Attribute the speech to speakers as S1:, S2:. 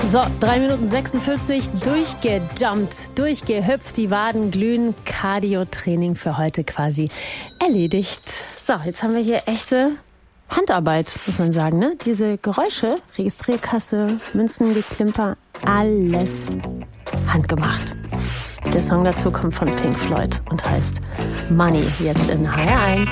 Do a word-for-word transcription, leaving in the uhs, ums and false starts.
S1: So, drei Minuten sechsundfünfzig, durchgejumpt, durchgehüpft, die Waden glühen, Cardio-Training für heute quasi erledigt. So, jetzt haben wir hier echte Handarbeit, muss man sagen, ne? Diese Geräusche, Registrierkasse, Münzengeklimper, alles handgemacht. Der Song dazu kommt von Pink Floyd und heißt Money, jetzt in H R eins.